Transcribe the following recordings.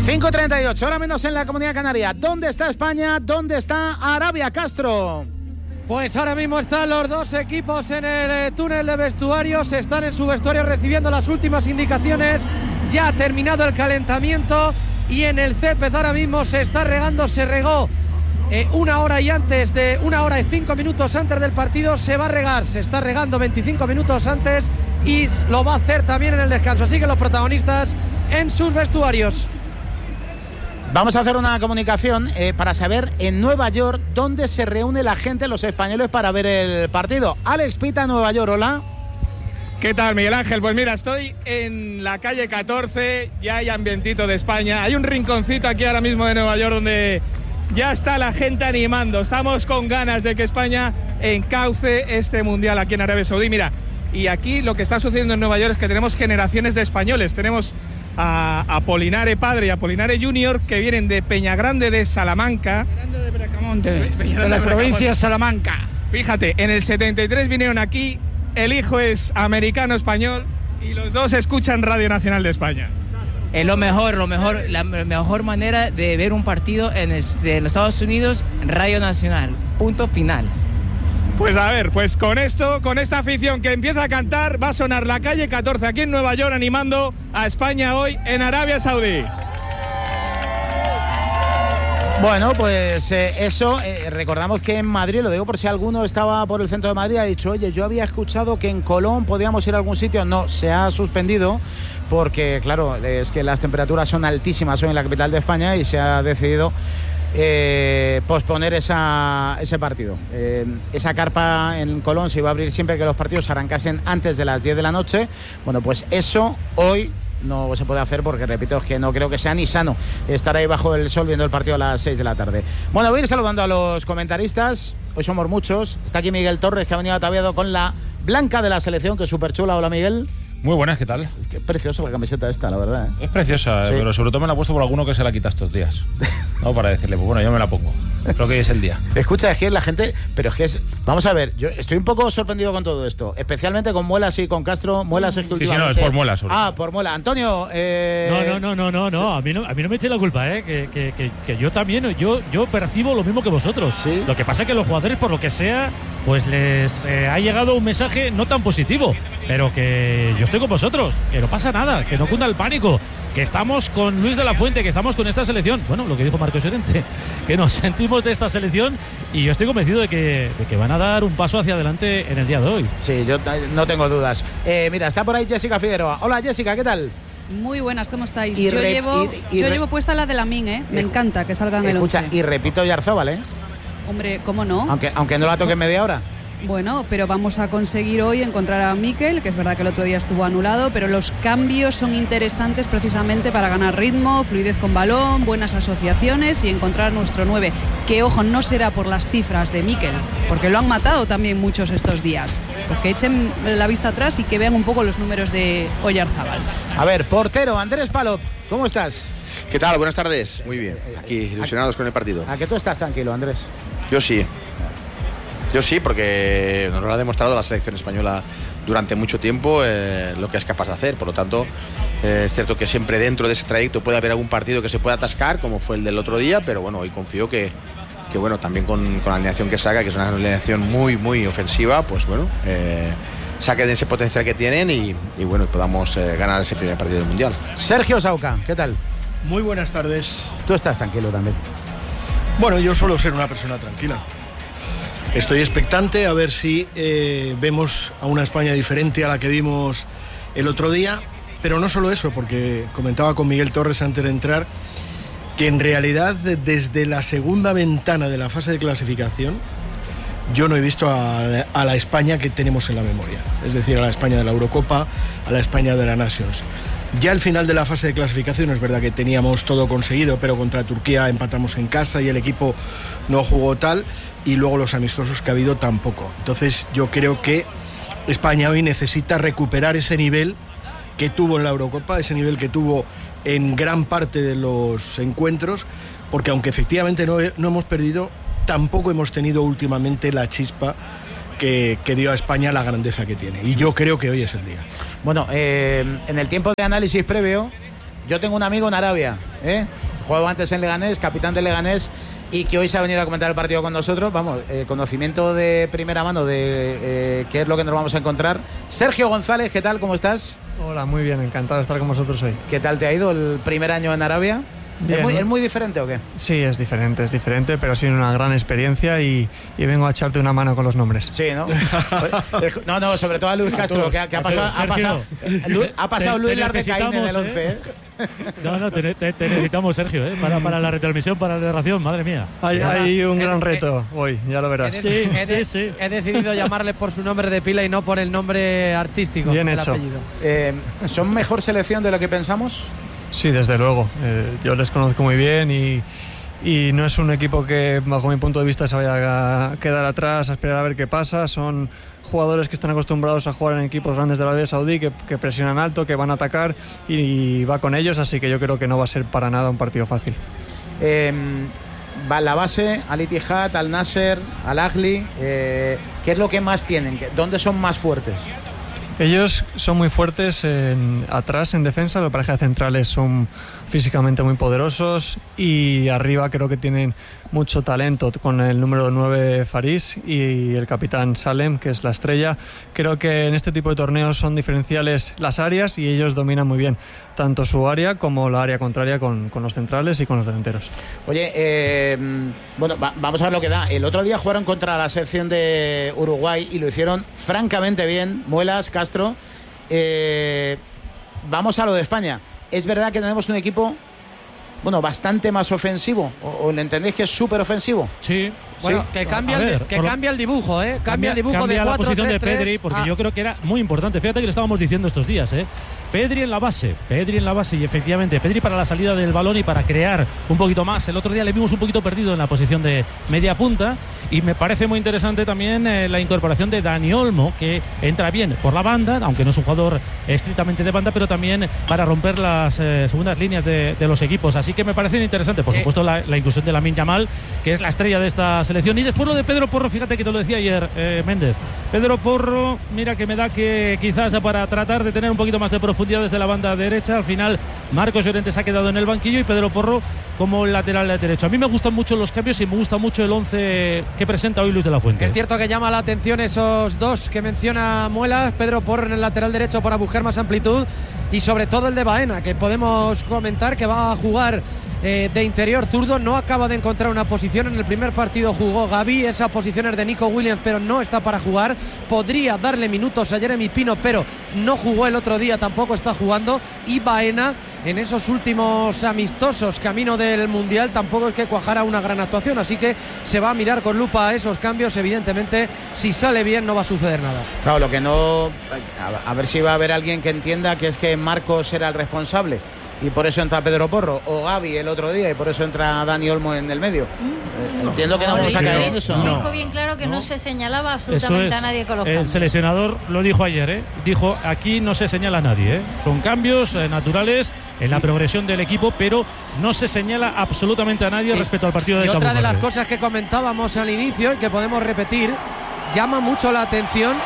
5:38, ahora menos en la Comunidad Canaria. ¿Dónde está España? ¿Dónde está Arabia, Castro? Pues ahora mismo están los dos equipos en el túnel de vestuarios, están en su vestuario recibiendo las últimas indicaciones. Ya ha terminado el calentamiento y en el césped ahora mismo se está regando, se regó 1 hora y 5 minutos antes del partido, se va a regar, se está regando 25 minutos antes y lo va a hacer también en el descanso. Así que los protagonistas en sus vestuarios. Vamos a hacer una comunicación para saber en Nueva York dónde se reúne la gente, los españoles, para ver el partido. Alex Pita, Nueva York, hola. ¿Qué tal, Miguel Ángel? Pues mira, estoy en la calle 14, ya hay ambientito de España. Hay un rinconcito aquí ahora mismo de Nueva York donde ya está la gente animando. Estamos con ganas de que España encauce este mundial aquí en Arabia Saudí. Mira, y aquí lo que está sucediendo en Nueva York es que tenemos generaciones de españoles. Tenemos a Apolinare padre y Apolinare junior, que vienen de Peñagrande de Salamanca. De Bracamonte, de la provincia de Salamanca. Fíjate, en el 73 vinieron aquí, el hijo es americano-español y los dos escuchan Radio Nacional de España. Es la mejor manera de ver un partido de los Estados Unidos, Radio Nacional, punto final. Pues a ver, pues con esta afición que empieza a cantar, va a sonar la calle 14 aquí en Nueva York animando a España hoy en Arabia Saudí. Bueno, pues recordamos que en Madrid, lo digo por si alguno estaba por el centro de Madrid, ha dicho, oye, yo había escuchado que en Colón podíamos ir a algún sitio. No, se ha suspendido porque, claro, es que las temperaturas son altísimas hoy en la capital de España y se ha decidido posponer ese partido. Esa carpa en Colón se iba a abrir siempre que los partidos arrancasen antes de las 10 de la noche. Bueno, pues eso hoy no se puede hacer porque, repito, es que no creo que sea ni sano estar ahí bajo el sol viendo el partido a las 6 de la tarde. Bueno, voy a ir saludando a los comentaristas. Hoy somos muchos. Está aquí Miguel Torres, que ha venido ataviado con la blanca de la selección, que es súper chula. Hola, Miguel. Muy buenas, ¿qué tal? Qué preciosa la camiseta esta, la verdad, ¿eh? Es preciosa, sí. Pero sobre todo me la he puesto por alguno que se la quita estos días. No, para decirle, pues bueno, yo me la pongo. Creo que hoy es el día. Escucha, es que la gente... Pero es que es... Vamos a ver, yo estoy un poco sorprendido con todo esto. Especialmente con Muelas y con Castro. Muelas es que últimamente... Sí, no, es por Muelas. Por Muelas. Antonio... No. A mí no me eche la culpa, que yo también... Yo percibo lo mismo que vosotros. ¿Sí? Lo que pasa es que los jugadores, por lo que sea, pues les ha llegado un mensaje no tan positivo. Pero que yo estoy con vosotros. Que no pasa nada. Que no cunda el pánico. Que estamos con Luis de la Fuente, que estamos con esta selección. Bueno, lo que dijo Marcos Llorente, que nos sentimos de esta selección y yo estoy convencido de que van a dar un paso hacia adelante en el día de hoy. Sí, yo no tengo dudas. Mira, está por ahí Jessica Figueroa. Hola, Jessica, ¿qué tal? Muy buenas, ¿cómo estáis? Yo llevo puesta la de Lamine, ¿eh? Me encanta que salga en el 11. Escucha, y repito Oyarzabal, ¿eh? Hombre, ¿cómo no? Aunque no la toque en media hora. Bueno, pero vamos a conseguir hoy encontrar a Mikel, que es verdad que el otro día estuvo anulado, pero los cambios son interesantes precisamente para ganar ritmo, fluidez con balón, buenas asociaciones y encontrar nuestro 9. Que, ojo, no será por las cifras de Mikel, porque lo han matado también muchos estos días. Porque echen la vista atrás y que vean un poco los números de Oyarzabal. A ver, portero, Andrés Palop, ¿cómo estás? ¿Qué tal? Buenas tardes. Muy bien. Aquí, ilusionados con el partido. ¿A que tú estás tranquilo, Andrés? Yo sí, porque nos lo ha demostrado la selección española durante mucho tiempo lo que es capaz de hacer. Por lo tanto, es cierto que siempre dentro de ese trayecto puede haber algún partido que se pueda atascar, como fue el del otro día, pero bueno, hoy confío que bueno, también con la alineación que saca, que es una alineación muy, muy ofensiva, pues bueno, saquen ese potencial que tienen y bueno, podamos ganar ese primer partido del Mundial. Sergio Sauca, ¿qué tal? Muy buenas tardes. Tú estás tranquilo también. Bueno, yo suelo ser una persona tranquila. Estoy expectante a ver si vemos a una España diferente a la que vimos el otro día, pero no solo eso, porque comentaba con Miguel Torres antes de entrar que en realidad desde la segunda ventana de la fase de clasificación yo no he visto a la España que tenemos en la memoria, es decir, a la España de la Eurocopa, a la España de la Nations. Ya al final de la fase de clasificación es verdad que teníamos todo conseguido, pero contra Turquía empatamos en casa y el equipo no jugó tal, y luego los amistosos que ha habido tampoco. Entonces yo creo que España hoy necesita recuperar ese nivel que tuvo en la Eurocopa, ese nivel que tuvo en gran parte de los encuentros, porque aunque efectivamente no hemos perdido, tampoco hemos tenido últimamente la chispa que dio a España la grandeza que tiene. Y yo creo que hoy es el día. Bueno, en el tiempo de análisis previo, Yo tengo un amigo en Arabia, jugaba antes en Leganés, capitán de Leganés, y que hoy se ha venido a comentar el partido con nosotros. Vamos, conocimiento de primera mano de qué es lo que nos vamos a encontrar. Sergio González, ¿qué tal? ¿Cómo estás? Hola, muy bien, encantado de estar con vosotros hoy. ¿Qué tal te ha ido el primer año en Arabia? Bien, ¿Es muy diferente o qué? Sí, es diferente, pero ha sido una gran experiencia y vengo a echarte una mano con los nombres. Sí, ¿no? No, sobre todo a Luis Castro, que ha pasado Luis Lardecaín en el 11. No, te necesitamos, Sergio, para la retransmisión, para la narración, madre mía. Hay un gran reto hoy, ya lo verás. Sí. He decidido llamarle por su nombre de pila y no por el nombre artístico. Bien hecho. Apellido. ¿Son mejor selección de lo que pensamos? Sí, desde luego. Yo les conozco muy bien y no es un equipo que, bajo mi punto de vista, se vaya a quedar atrás a esperar a ver qué pasa. Son jugadores que están acostumbrados a jugar en equipos grandes de Arabia Saudí, que presionan alto, que van a atacar y va con ellos, así que yo creo que no va a ser para nada un partido fácil. La base, Al Ittihad, Al Nasser, Al Ahly, ¿qué es lo que más tienen? ¿Dónde son más fuertes? Ellos son muy fuertes atrás en defensa, la pareja de centrales son físicamente muy poderosos y arriba creo que tienen mucho talento con el número 9 Faris y el capitán Salem, que es la estrella. Creo que en este tipo de torneos son diferenciales las áreas y ellos dominan muy bien tanto su área como la área contraria con los centrales y con los delanteros. Oye, vamos a ver lo que da. El otro día jugaron contra la selección de Uruguay y lo hicieron francamente bien. Muelas, Castro. Vamos a lo de España. Es verdad que tenemos un equipo bastante más ofensivo, o le entendéis que es súper ofensivo. Sí. Bueno, sí. Cambia el dibujo, Cambia el dibujo de 4-3-3. La posición de Pedri, porque yo creo que era muy importante. Fíjate que lo estábamos diciendo estos días, Pedri en la base y efectivamente Pedri para la salida del balón y para crear un poquito más. El otro día le vimos un poquito perdido en la posición de media punta y me parece muy interesante también la incorporación de Dani Olmo, que entra bien por la banda, aunque no es un jugador estrictamente de banda, pero también para romper las segundas líneas de los equipos. Así que me parece interesante, por supuesto, la inclusión de Lamine Yamal, que es la estrella de esta selección. Y después lo de Pedro Porro, fíjate que te lo decía ayer, Méndez. Pedro Porro, mira que me da que quizás para tratar de tener un poquito más de profundidad desde la banda derecha, al final Marcos Llorente se ha quedado en el banquillo y Pedro Porro como lateral derecho. A mí me gustan mucho los cambios y me gusta mucho el 11 que presenta hoy Luis de la Fuente. Es cierto que llama la atención esos dos que menciona Muelas, Pedro Porro en el lateral derecho para buscar más amplitud y sobre todo el de Baena, que podemos comentar que va a jugar de interior zurdo. No acaba de encontrar una posición. En el primer partido jugó Gavi, esa posición es de Nico Williams, pero no está para jugar. Podría darle minutos a Jeremy Pino, pero no jugó el otro día, tampoco está jugando. Y Baena, en esos últimos amistosos camino del Mundial, tampoco es que cuajara una gran actuación, así que se va a mirar con lupa esos cambios. Evidentemente, si sale bien no va a suceder nada. Claro, lo que no... A ver si va a haber alguien que entienda que es que Marcos era el responsable y por eso entra Pedro Porro, o Gavi el otro día y por eso entra Dani Olmo en el medio. Entiendo que no vamos a caer en eso. Dijo bien claro que no se señalaba absolutamente a nadie con los cambios. El seleccionador lo dijo ayer, dijo aquí no se señala a nadie, son cambios naturales en la progresión del equipo, pero no se señala absolutamente a nadie respecto al partido de Cabo Verde. Y otra de las Verde. cosas que comentábamos al inicio y que podemos repetir, llama mucho la atención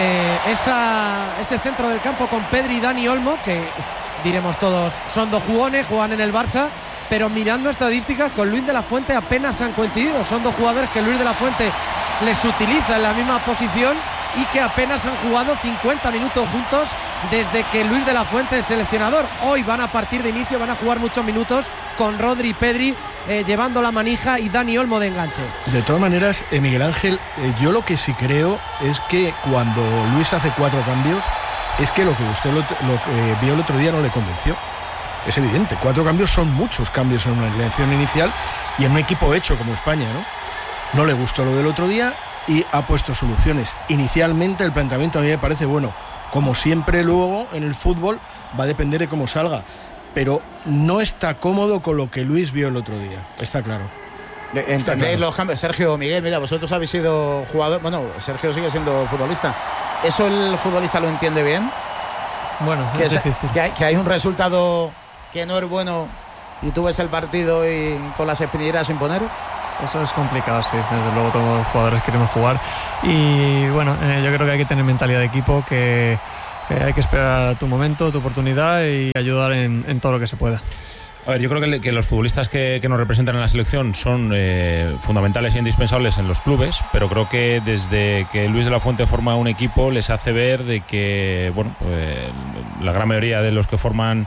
ese centro del campo con Pedri y Dani Olmo, que diremos todos, son dos jugones, juegan en el Barça, pero mirando estadísticas con Luis de la Fuente apenas han coincidido. Son dos jugadores que Luis de la Fuente les utiliza en la misma posición y que apenas han jugado 50 minutos juntos desde que Luis de la Fuente es seleccionador. Hoy van a partir de inicio, van a jugar muchos minutos con Rodri y Pedri llevando la manija y Dani Olmo de enganche. De todas maneras, Miguel Ángel, yo lo que sí creo es que cuando Luis hace 4 cambios, es que lo que usted lo que vio el otro día no le convenció. Es evidente, 4 cambios son muchos cambios en una elección inicial y en un equipo hecho como España, ¿no? No le gustó lo del otro día y ha puesto soluciones. Inicialmente el planteamiento a mí me parece bueno. Como siempre luego en el fútbol va a depender de cómo salga, pero no está cómodo con lo que Luis vio el otro día, está claro. ¿Entendéis los cambios? Sergio, Miguel, mira, vosotros habéis sido jugador, bueno, Sergio sigue siendo futbolista. ¿Eso el futbolista lo entiende bien? Bueno, es difícil. Que hay un resultado que no es bueno y tú ves el partido y con las espinilleras sin poner. Eso es complicado, sí. Desde luego todos los jugadores queremos jugar y bueno, yo creo que hay que tener mentalidad de equipo, que que hay que esperar a tu momento, tu oportunidad y ayudar en todo lo que se pueda. A ver, yo creo que los futbolistas que nos representan en la selección son fundamentales e indispensables en los clubes, pero creo que desde que Luis de la Fuente forma un equipo les hace ver de que, bueno, la gran mayoría de los que forman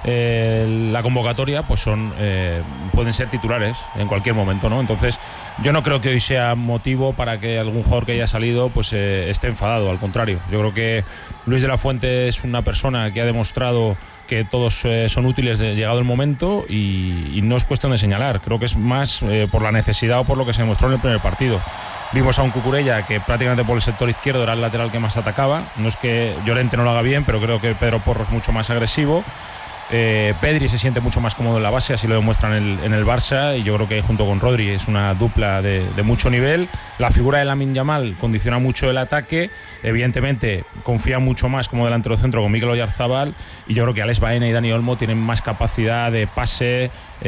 la convocatoria pues pueden ser titulares en cualquier momento, ¿no? Entonces yo no creo que hoy sea motivo para que algún jugador que haya salido pues esté enfadado, al contrario. Yo creo que Luis de la Fuente es una persona que ha demostrado que todos son útiles llegado el momento y no es cuestión de señalar. Creo que es más por la necesidad o por lo que se demostró en el primer partido. Vimos a un Cucurella que prácticamente por el sector izquierdo era el lateral que más atacaba. No es que Llorente no lo haga bien, pero creo que Pedro Porro es mucho más agresivo. Pedri se siente mucho más cómodo en la base, así lo demuestran en el Barça, y yo creo que junto con Rodri es una dupla de mucho nivel. La figura de Lamine Yamal condiciona mucho el ataque, evidentemente confía mucho más como delantero centro con Mikel Oyarzabal, y yo creo que Alex Baena y Dani Olmo tienen más capacidad de pase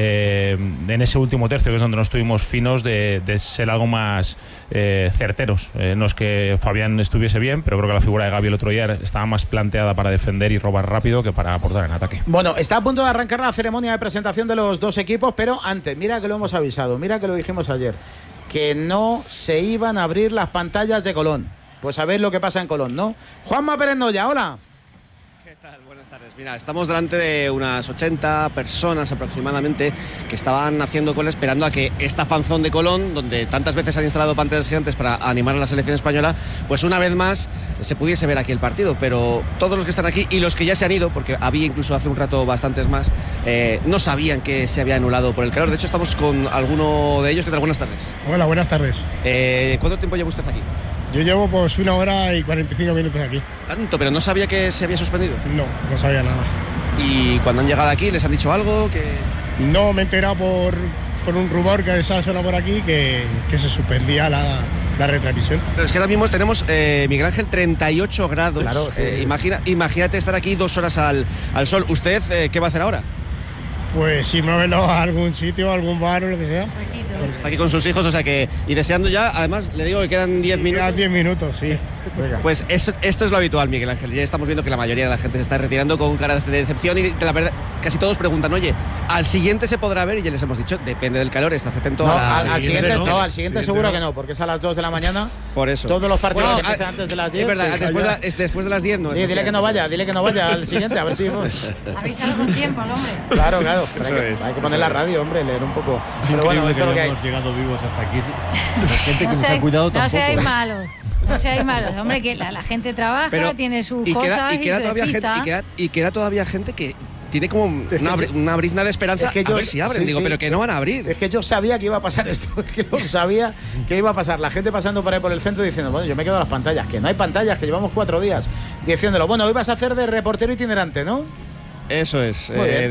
en ese último tercio, que es donde nos estuvimos finos, de ser algo más certeros. No es que Fabián estuviese bien, pero creo que la figura de Gavi el otro día estaba más planteada para defender y robar rápido que para aportar en ataque. Bueno, está a punto de arrancar la ceremonia de presentación de los dos equipos, pero antes, mira que lo hemos avisado, mira que lo dijimos ayer, que no se iban a abrir las pantallas de Colón. Pues a ver lo que pasa en Colón, ¿no? Juanma Pérez Noya, hola. ¿Qué tal? Buenas tardes. Mira, estamos delante de unas 80 personas aproximadamente que estaban haciendo cola esperando a que esta fanzón de Colón, donde tantas veces han instalado pantallas gigantes para animar a la selección española, pues una vez más se pudiese ver aquí el partido. Pero todos los que están aquí y los que ya se han ido, porque había incluso hace un rato bastantes más, no sabían que se había anulado por el calor. De hecho, estamos con alguno de ellos. ¿Qué tal? Buenas tardes. Hola, buenas tardes. ¿Cuánto tiempo lleva usted aquí? Yo llevo pues 1 hora y 45 minutos aquí. ¿Tanto? ¿Pero no sabía que se había suspendido? No sabía nada. ¿Y cuando han llegado aquí les han dicho algo? No, me he enterado por un rumor que se ha sonado por aquí que se suspendía la retransmisión. Pero es que ahora mismo tenemos, Miguel Ángel, 38 grados. Claro, sí. Imagínate estar aquí 2 horas al sol. ¿Usted qué va a hacer ahora? Pues irme a verlo a algún sitio, a algún bar o lo que sea. Está aquí con sus hijos, o sea que... Y deseando ya, además, le digo que quedan 10 minutos. Quedan 10 minutos, sí. Pues esto es lo habitual, Miguel Ángel. Ya estamos viendo que la mayoría de la gente se está retirando con caras de decepción y la verdad, casi todos preguntan, oye, ¿al siguiente se podrá ver? Y ya les hemos dicho, depende del calor, estate atento al siguiente seguro que no, porque es a las 2 de la mañana. Por eso. Todos los partidos empiezan antes de las 10. Es verdad, después de las 10 no. Sí, dile que no vaya al siguiente, a ver si... Avísalo con tiempo al hombre. Claro. Eso hay que poner la radio, hombre, leer un poco. Pero bueno, esto es lo que hemos llegado vivos hasta aquí. La gente que nos ha cuidado tampoco. No seáis malos. No seáis malos, hombre, que la gente trabaja, tiene sus cosas y se despista. Y queda todavía gente que tiene como una brizna de esperanza. A ver si abren, pero que no van a abrir. Es que yo sabía que iba a pasar esto, sabía que iba a pasar. La gente pasando por ahí por el centro diciendo, bueno, yo me quedo a las pantallas, que no hay pantallas, que llevamos 4 días diciéndolo. Bueno, hoy vas a hacer de reportero itinerante, ¿no? Eso es,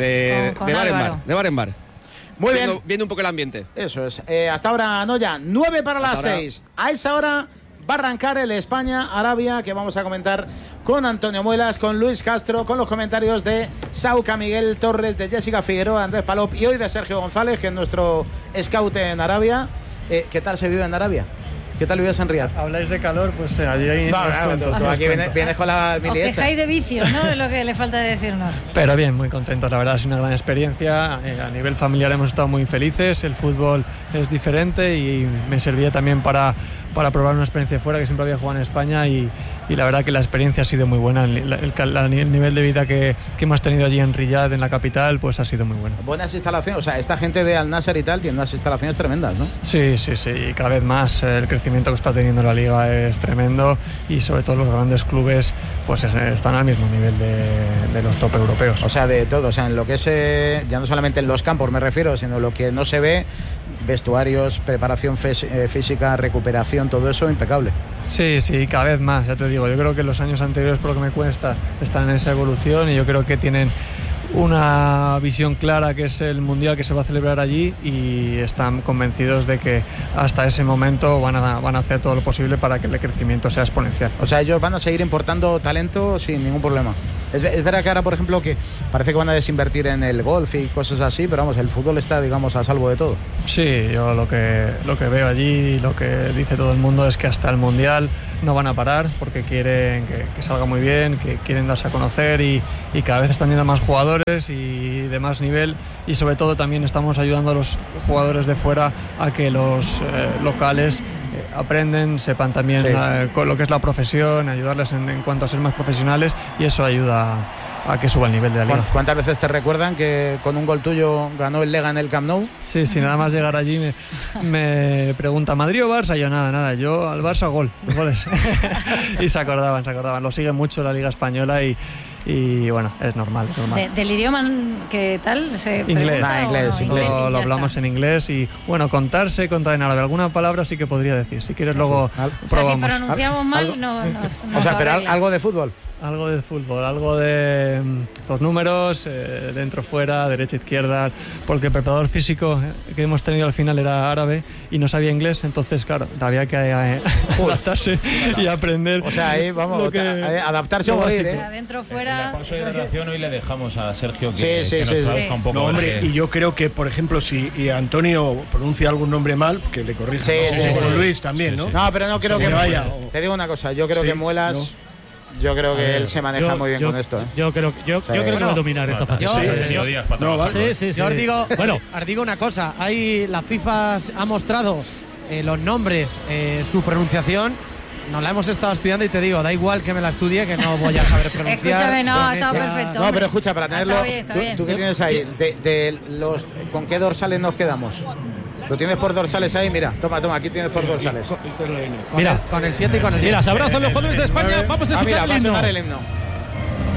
de bar en bar. Muy bien. Viendo un poco el ambiente. Eso es. Hasta ahora, Noya, 9 para las 6. A esa hora va a arrancar el España-Arabia, que vamos a comentar con Antonio Muelas, con Luis Castro, con los comentarios de Sauca Miguel Torres, de Jessica Figueroa, Andrés Palop y hoy de Sergio González, que es nuestro scout en Arabia. ¿Qué tal se vive en Arabia? ¿Qué tal vivías en Riyadh? Habláis de calor, pues allí hay... Tú aquí vienes con la mili hecha. Os quejáis de vicios, ¿no? Es lo que le falta decirnos. Pero bien, muy contentos, la verdad, es una gran experiencia. A nivel familiar hemos estado muy felices, el fútbol es diferente y me servía también para probar una experiencia fuera, que siempre había jugado en España y la verdad que la experiencia ha sido muy buena. El nivel de vida que hemos tenido allí en Riyadh, en la capital, pues ha sido muy bueno. Buenas instalaciones, o sea, esta gente de Al Nassr y tal tiene unas instalaciones tremendas, ¿no? Sí, y cada vez más el crecimiento que está teniendo la liga es tremendo y sobre todo los grandes clubes pues están al mismo nivel de los top europeos. O sea, de todo, o sea, en lo que es, ya no solamente en los campos me refiero, sino lo que no se ve, vestuarios, preparación física, recuperación, todo eso impecable. Sí, cada vez más, ya te digo, yo creo que los años anteriores, por lo que me cuesta, están en esa evolución y yo creo que tienen una visión clara que es el Mundial que se va a celebrar allí, y están convencidos de que hasta ese momento van a hacer todo lo posible para que el crecimiento sea exponencial. O sea, ellos van a seguir importando talento sin ningún problema. Es verdad que ahora, por ejemplo, que parece que van a desinvertir en el golf y cosas así, pero vamos, el fútbol está, digamos, a salvo de todo. Sí, yo lo que veo allí, lo que dice todo el mundo es que hasta el Mundial no van a parar, porque quieren que salga muy bien, que quieren darse a conocer, y cada vez están yendo más jugadores y de más nivel, y sobre todo también estamos ayudando a los jugadores de fuera a que los locales aprenden, sepan también con lo que es la profesión, ayudarles en cuanto a ser más profesionales, y eso ayuda a que suba el nivel de la liga. ¿Cuántas veces te recuerdan que con un gol tuyo ganó el Lega en el Camp Nou? Sí, nada más llegar allí me pregunta ¿Madrid o Barça? Yo nada, yo al Barça goles. Y se acordaban. Lo sigue mucho la Liga Española y bueno, es normal. ¿Del idioma qué tal? Inglés. Lo hablamos en inglés, y bueno, contar en árabe. Alguna palabra sí que podría decir. Si quieres luego probamos. O sea, si pronunciamos mal, no. O sea, pero algo de fútbol. Algo de fútbol, algo de los números, dentro, fuera, derecha, izquierda, porque el preparador físico que hemos tenido al final era árabe y no sabía inglés, entonces claro, había que adaptarse y aprender. O sea, ahí vamos, adaptarse a morir, Adentro, fuera. En la pausa de narración hoy le dejamos a Sergio que nos traduzca un poco. No, hombre, y yo creo que, por ejemplo, si Antonio pronuncia algún nombre mal, que le corrija. Luis también, ¿no? No, pero no creo que vaya. Te digo una cosa, yo creo que Muelas... No. Yo creo que él se maneja muy bien con esto. Yo creo que va a dominar esta fase. Yo os digo una cosa. La FIFA ha mostrado los nombres, su pronunciación. Nos la hemos estado estudiando y te digo, da igual que me la estudie, que no voy a saber pronunciar. Escúchame, no, está perfecto. No, pero escucha, para tenerlo. Está bien. ¿Tú qué tienes ahí? ¿Con qué dorsales nos quedamos? ¿Lo tienes por dorsales ahí? Mira, toma, aquí tienes por dorsales. Mira, con el 7 y con el 10. Mira, se abrazan los jugadores de España. Vamos a escuchar el himno.